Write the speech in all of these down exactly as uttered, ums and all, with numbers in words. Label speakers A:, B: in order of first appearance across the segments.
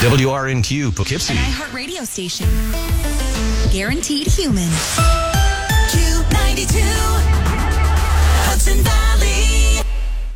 A: W R N Q Poughkeepsie.
B: An iHeart radio station. Guaranteed human. Q ninety-two. Hudson Valley.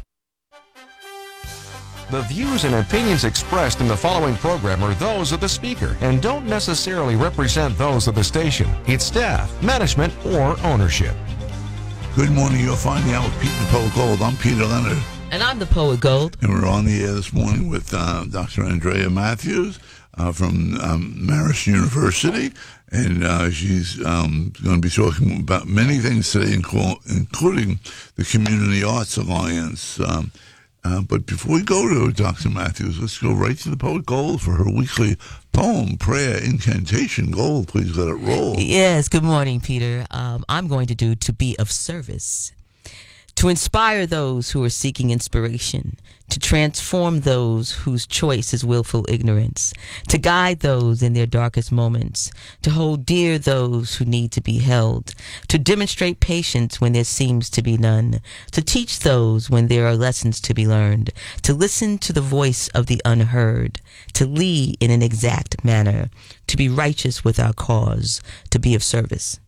C: The views and opinions expressed in the following program are those of the speaker and don't necessarily represent those of the station, its staff, management, or ownership.
D: Good morning. You're finding out with Pete the Poet Gold. I'm Peter Leonard.
E: And I'm the Poet Gold.
D: And we're on the air this morning with uh, Doctor Andrea Matthews uh, from um, Marist University. And uh, she's um, going to be talking about many things today, including the Community Arts Alliance. Um, uh, but before we go to Doctor Matthews, let's go right to the Poet Gold for her weekly poem, prayer, incantation. Gold, please let it roll.
E: Yes, good morning, Peter. Um, I'm going to do To Be of Service. To inspire those who are seeking inspiration, to transform those whose choice is willful ignorance, to guide those in their darkest moments, to hold dear those who need to be held, to demonstrate patience when there seems to be none, to teach those when there are lessons to be learned, to listen to the voice of the unheard, to lead in an exact manner, to be righteous with our cause, to be of service.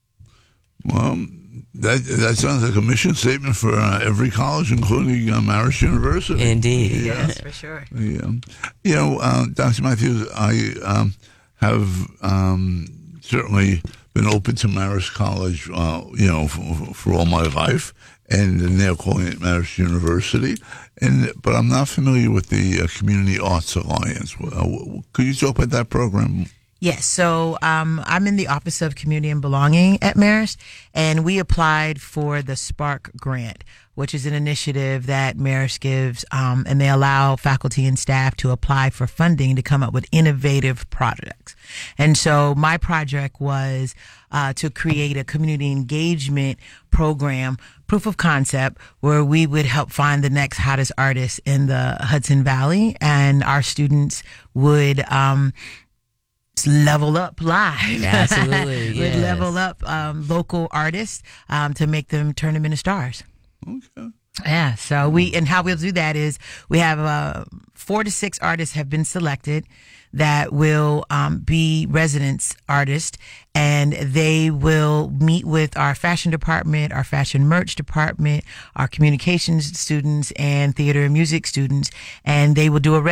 D: Well, That that sounds like a mission statement for uh, every college, including uh, Marist University.
E: Indeed.
D: Yeah.
E: Yes, for sure.
D: Yeah. You know, uh, Doctor Matthews, I um, have um, certainly been open to Marist College, uh, you know, for, for all my life, and they're calling it Marist University. And but I'm not familiar with the uh, Community Arts Alliance. Uh, could you talk about that program?
F: Yes, so um, I'm in the Office of Community and Belonging at Marist, and we applied for the Spark Grant, which is an initiative that Marist gives, um, and they allow faculty and staff to apply for funding to come up with innovative projects. And so my project was uh, to create a community engagement program, proof of concept, where we would help find the next hottest artists in the Hudson Valley, and our students would um level up live.
E: Absolutely.
F: Would
E: yes.
F: level up um, local artists um, to make them turn them into stars.
D: Okay.
F: Yeah. So we, and how we'll do that is we have uh, four to six artists have been selected that will um, be residence artists, and they will meet with our fashion department, our fashion merch department, our communications students, and theater and music students, and they will do a